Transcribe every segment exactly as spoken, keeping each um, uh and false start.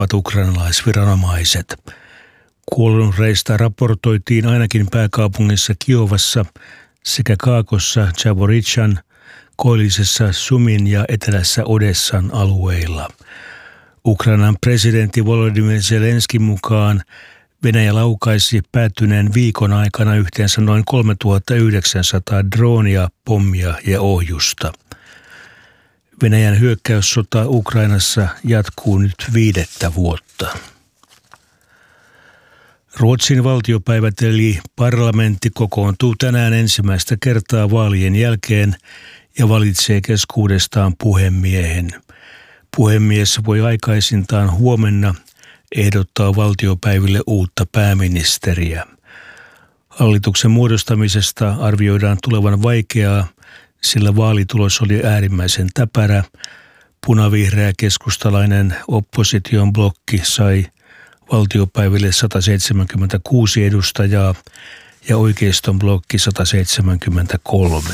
ukrainalaisviranomaiset. Kuolonuhreista raportoitiin ainakin pääkaupungissa Kiovassa sekä Kaakossa, Zaporizhzhan, koillisessa Sumin ja etelässä Odessan alueilla. Ukrainan presidentti Volodymyr Zelenskin mukaan Venäjä laukaisi päättyneen viikon aikana yhteensä noin kolmetuhattayhdeksänsataa droonia, pommia ja ohjusta. Venäjän hyökkäyssota Ukrainassa jatkuu nyt viidettä vuotta. Ruotsin valtiopäivät eli parlamentti kokoontuu tänään ensimmäistä kertaa vaalien jälkeen ja valitsee keskuudestaan puhemiehen. Puhemies voi aikaisintaan huomenna ehdottaa valtiopäiville uutta pääministeriä. Hallituksen muodostamisesta arvioidaan tulevan vaikeaa, sillä vaalitulos oli äärimmäisen täpärä. Punavihreä keskustalainen opposition blokki sai valtiopäiville sataseitsemänkymmentäkuusi edustajaa ja oikeiston blokki sataseitsemänkymmentäkolme.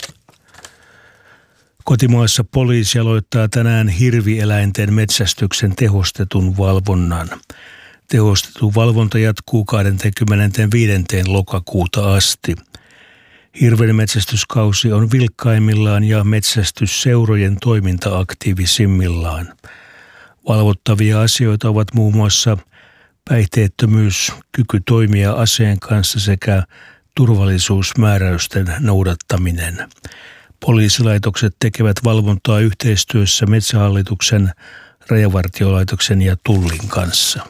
Kotimaassa poliisi aloittaa tänään hirvieläinten metsästyksen tehostetun valvonnan. Tehostettu valvonta jatkuu kahdeskymmenesviides lokakuuta asti. Hirvenmetsästyskausi on vilkkaimmillaan ja metsästysseurojen toiminta aktiivisimmillaan. Valvottavia asioita ovat muun muassa päihteettömyys, kyky toimia aseen kanssa sekä turvallisuusmääräysten noudattaminen. Poliisilaitokset tekevät valvontaa yhteistyössä Metsähallituksen, Rajavartiolaitoksen ja Tullin kanssa.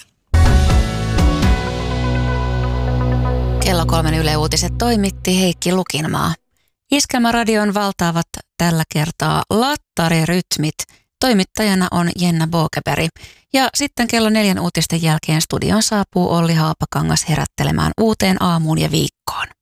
Kello kolmen Yle Uutiset toimitti Heikki Lukinmaa. Iskelmäradion valtaavat tällä kertaa lattarirytmit. Toimittajana on Jenna Bokeberg. Ja sitten kello neljän uutisten jälkeen studion saapuu Olli Haapakangas herättelemään uuteen aamuun ja viikkoon.